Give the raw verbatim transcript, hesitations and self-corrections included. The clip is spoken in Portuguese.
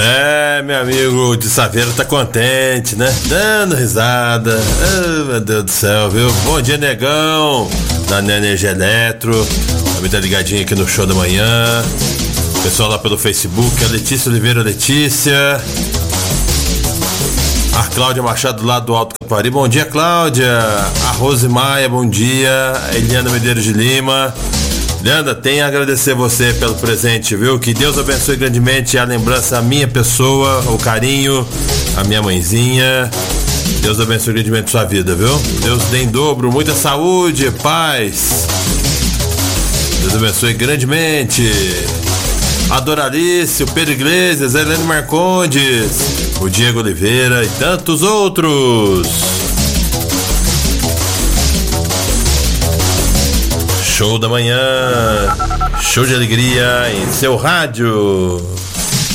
É, meu amigo de Saveiro tá contente, né? Dando risada. Oh, meu Deus do céu, viu? Bom dia, negão. Da Energia Eletro. Também tá ligadinho aqui no show da manhã. Pessoal lá pelo Facebook, a Letícia Oliveira Letícia. A Cláudia Machado lá do Alto Capari. Bom dia, Cláudia. A Rose Maia, bom dia. A Eliana Medeiros de Lima. Leandra, tenho a agradecer você pelo presente, viu? Que Deus abençoe grandemente a lembrança, a minha pessoa, o carinho, a minha mãezinha. Deus abençoe grandemente a sua vida, viu? Deus dê em dobro, muita saúde, paz. Deus abençoe grandemente. A Doralice, o Pedro Iglesias, a Helene Marcondes, o Diego Oliveira e tantos outros. Show da manhã, show de alegria em seu rádio.